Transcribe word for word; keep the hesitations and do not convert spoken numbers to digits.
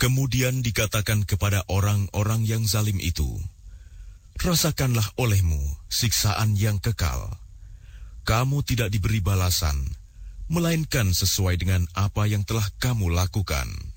Kemudian dikatakan kepada orang-orang yang zalim itu, rasakanlah olehmu siksaan yang kekal. Kamu tidak diberi balasan, melainkan sesuai dengan apa yang telah kamu lakukan.